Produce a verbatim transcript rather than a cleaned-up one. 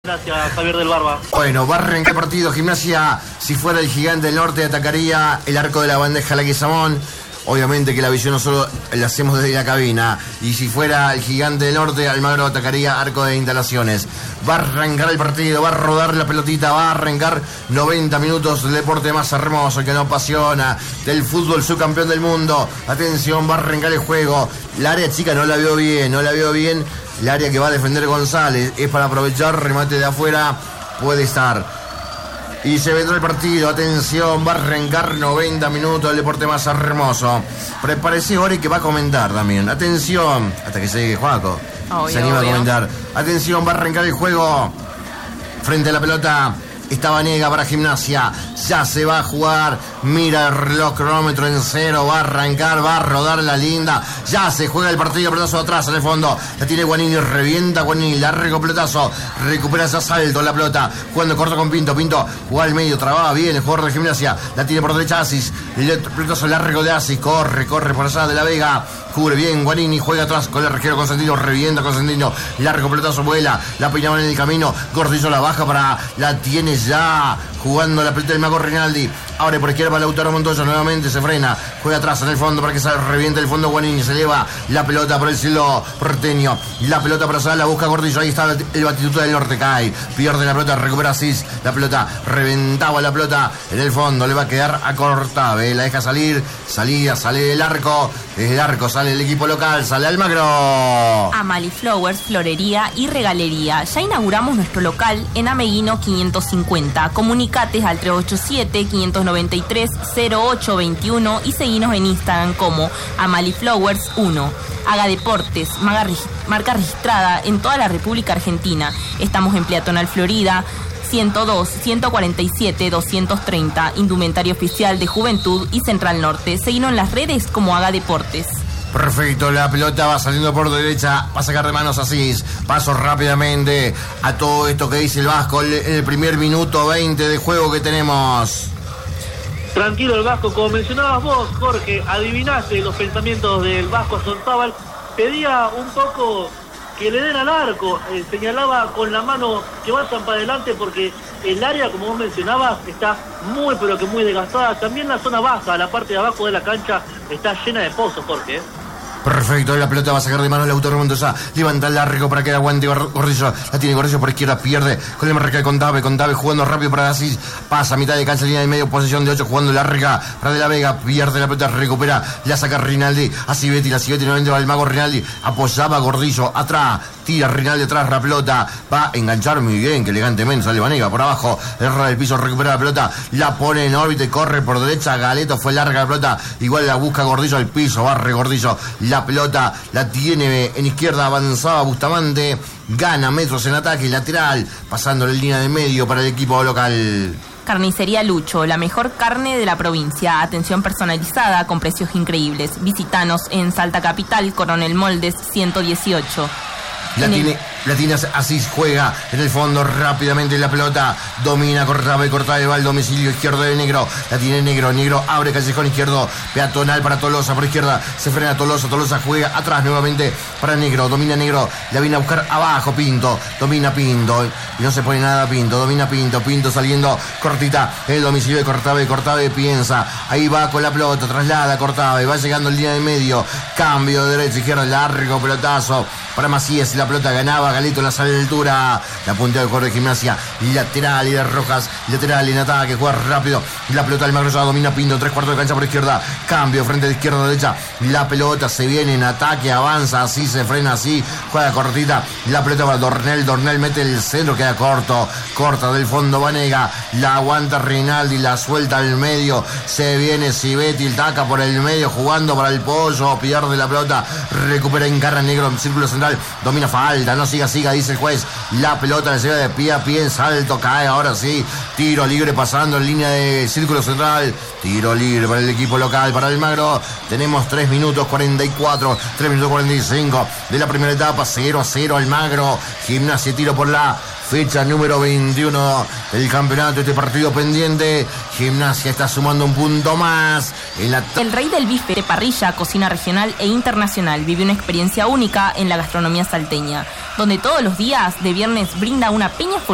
Gracias, Javier del Barba. Bueno, va a arrancar el partido. Gimnasia, si fuera el Gigante del Norte, atacaría el arco de la bandeja Leguizamón. Obviamente que la visión no solo la hacemos desde la cabina. Y si fuera el Gigante del Norte, Almagro atacaría arco de instalaciones. Va a arrancar el partido, va a rodar la pelotita, va a arrancar noventa minutos del deporte más hermoso, que nos apasiona, del fútbol subcampeón del mundo. Atención, va a arrancar el juego. La área chica no la veo bien, no la veo bien. El área que va a defender González es para aprovechar, remate de afuera, puede estar. Y se vendrá el partido, atención, va a arrancar noventa minutos el deporte más hermoso. Prepárese Ori que va a comentar también. Atención, hasta que llegue Juaco. Obvio, se anima obvio. a comentar. Atención, va a arrancar el juego. Frente a la pelota está Vanega para Gimnasia. Ya se va a jugar. Mira el reloj cronómetro en cero. Va a arrancar, va a rodar la linda. Ya se juega el partido, pelotazo atrás en el fondo. La tiene Guanini, revienta Guanini, largo pelotazo. Recupera ese asalto la pelota. Jugando corto con Pinto. Pinto juega al medio, trababa bien el jugador de Gimnasia. La tiene por derecha Asis. El pelotazo largo de Asis. Corre, corre por allá de la Vega. Cubre bien Guanini, juega atrás con el arquero Constantino, revienta Constantino, largo pelotazo, vuela, la peinaban en el camino, Gordillo la baja para, la tiene ya, jugando la pelota del mago Rinaldi, abre por izquierda para Lautaro Montoya, nuevamente se frena, juega atrás en el fondo para que se reviente el fondo Guanini, se eleva la pelota por el cielo porteño, la pelota para allá, la busca Gordillo, ahí está el Batistuta del Norte, cae, pierde la pelota, recupera Cis, la pelota, reventaba la pelota en el fondo, le va a quedar a Cortave, la deja salir, salía, sale del arco, desde el arco sale el equipo local, sale Almagro. Amali Flowers, florería y regalería. Ya inauguramos nuestro local en Ameguino quinientos cincuenta. Comunicates al tres ocho siete, quinientos noventa y tres, cero ocho veintiuno y seguinos en Instagram como Amali Flowers uno. Haga Deportes, marca registrada en toda la República Argentina. Estamos en Peatonal Florida ciento dos, ciento cuarenta y siete, doscientos treinta, indumentario oficial de Juventud y Central Norte. Seguinos en las redes como Haga Deportes. Perfecto, la pelota va saliendo por derecha, va a sacar de manos Asís, paso rápidamente a todo esto que dice el Vasco en el primer minuto veinte de juego que tenemos. Tranquilo el Vasco, como mencionabas vos, Jorge, adivinaste los pensamientos del Vasco Asonzábal, pedía un poco que le den al arco, eh, señalaba con la mano que vayan para adelante porque el área, como vos mencionabas, está muy pero que muy desgastada. También la zona baja, la parte de abajo de la cancha, está llena de pozos, Jorge. Perfecto, la pelota va a sacar de manos Lautaro Montoya, levanta el largo para que aguante Gordillo, la tiene Gordillo por izquierda, pierde con el marca de Contave, Contave jugando rápido para Asís, pasa a mitad de cancha, línea de medio, posición de ocho, jugando larga para De la Vega, pierde la pelota, recupera, la saca Rinaldi, a Civetti, la Civetti nuevamente va el mago Rinaldi, apoyaba a Gordillo, atrás, tira Rinaldi atrás, la pelota, va a enganchar muy bien, que elegantemente sale Vanega por abajo, erra del piso, recupera la pelota, la pone en órbita y corre por derecha, Galeto fue larga la pelota, igual la busca Gordillo al piso, barre Gordillo, la pelota la tiene en izquierda, avanzaba Bustamante, gana metros en ataque lateral, pasando la línea de medio para el equipo local. Carnicería Lucho, la mejor carne de la provincia. Atención personalizada con precios increíbles. Visítanos en Salta Capital, Coronel Moldes ciento dieciocho. La tiene, la tiene así, juega en el fondo rápidamente la pelota, domina Cortave, Cortave va al domicilio izquierdo de Negro, la tiene Negro, Negro abre callejón izquierdo, peatonal para Tolosa, por izquierda se frena Tolosa, Tolosa juega atrás nuevamente para Negro, domina Negro, la viene a buscar abajo Pinto, domina Pinto, y no se pone nada Pinto, domina Pinto, Pinto saliendo cortita, el domicilio de Cortave, Cortave piensa, ahí va con la pelota, traslada Cortave, va llegando en línea de medio, cambio de derecha, izquierda, largo pelotazo para Macías, la pelota ganaba Galeto en la sala de altura, la punta del jugador de Gimnasia, lateral y de Rojas, lateral en ataque, juega rápido, la pelota del Magro ya domina Pinto, tres cuartos de cancha por izquierda, cambio frente de izquierda a derecha, la pelota se viene en ataque, avanza así, se frena así, juega cortita, la pelota para Dornel, Dornel mete el centro, queda corto, corta del fondo Vanega, la aguanta Rinaldi, la suelta al medio, se viene Civetti, taca por el medio, jugando para el pollo, pierde la pelota, recupera encarna Negro, círculo central, domina falta, no siga, siga, dice el juez, la pelota le lleva de pie a pie en salto, cae ahora sí, tiro libre pasando en línea de círculo central, tiro libre para el equipo local, para el Magro, tenemos tres minutos cuarenta y cuatro, tres minutos cuarenta y cinco de la primera etapa, cero a cero al Magro, Gimnasia tiro por la fecha número veintiuno del campeonato, este partido pendiente, Gimnasia está sumando un punto más en la... El rey del bife de parrilla, cocina regional e internacional, vive una experiencia única en la gastronomía salteña, donde todos los días de viernes brinda una peña